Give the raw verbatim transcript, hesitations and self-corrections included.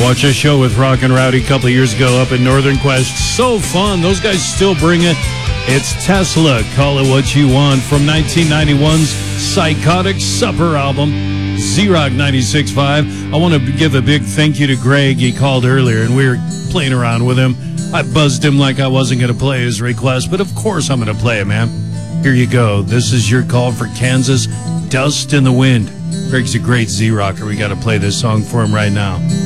watched a show with Rock and Rowdy a couple of years ago up in Northern Quest. So fun. Those guys still bring it. It's Tesla, Call It What You Want, from nineteen ninety-one's Psychotic Supper album, Z-Rock ninety-six point five. I want to give a big thank you to Greg. He called earlier, and we were playing around with him. I buzzed him like I wasn't going to play his request, but of course I'm going to play it, man. Here you go. This is your call for Kansas, Dust in the Wind. Greg's a great Z-Rocker. We got to play this song for him right now.